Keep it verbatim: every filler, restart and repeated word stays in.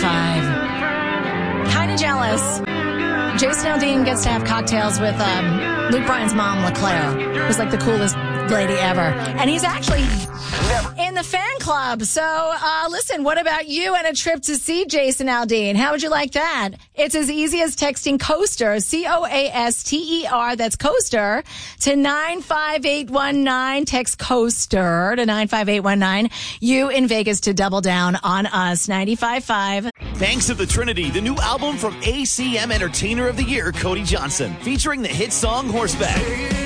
five. Kind of jealous. Jason Aldean gets to have cocktails with um, Luke Bryan's mom, LeClaire, who's like the coolest lady ever. And he's actually in the fan club. So, uh, listen, what about you and a trip to see Jason Aldean? How would you like that? It's as easy as texting Coaster, C O A S T E R, that's Coaster, to nine five eight one nine. Text Coaster to nine five eight one nine. You in Vegas to double down on us. ninety-five point five. Thanks to the Trinity, the new album from A C M Entertainer of the Year, Cody Johnson, featuring the hit song Horseback.